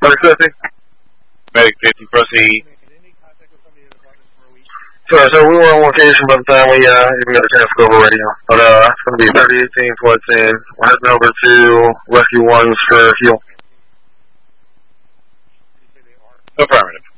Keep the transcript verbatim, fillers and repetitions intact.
Medic fifty. Medic fifty, proceed. Sorry, so we were on location by the time we uh, even got a chance to go over radio. But uh, it's going to be thirty eighteen, flight ten. We're heading over to Rescue ones for fuel. Affirmative.